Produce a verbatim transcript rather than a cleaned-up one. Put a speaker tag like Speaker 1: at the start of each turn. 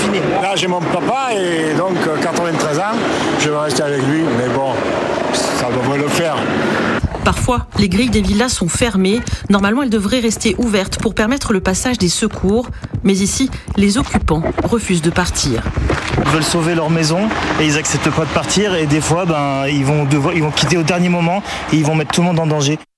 Speaker 1: imaginer.
Speaker 2: Là, j'ai mon papa et donc quatre-vingt-treize ans, je vais rester avec lui, mais bon, ça devrait le faire.
Speaker 3: Parfois, les grilles des villas sont fermées. Normalement, elles devraient rester ouvertes pour permettre le passage des secours. Mais ici, les occupants refusent de partir.
Speaker 4: Ils veulent sauver leur maison et ils acceptent pas de partir. Et des fois, ben, ils vont devoir, ils vont quitter au dernier moment et ils vont mettre tout le monde en danger.